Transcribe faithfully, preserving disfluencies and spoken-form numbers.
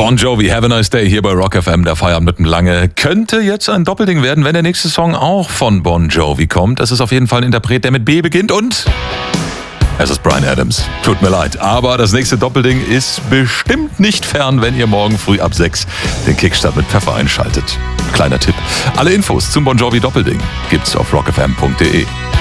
Bon Jovi, Have a Nice Day hier bei Rock F M, der Feierabend mit dem Lange. Könnte jetzt ein Doppelding werden, wenn der nächste Song auch von Bon Jovi kommt. Das ist auf jeden Fall ein Interpret, der mit B beginnt und es ist Bryan Adams. Tut mir leid, aber das nächste Doppelding ist bestimmt nicht fern, wenn ihr morgen früh ab sechs den Kickstart mit Pfeffer einschaltet. Kleiner Tipp. Alle Infos zum Bon Jovi Doppelding gibt's auf rock f m punkt d e.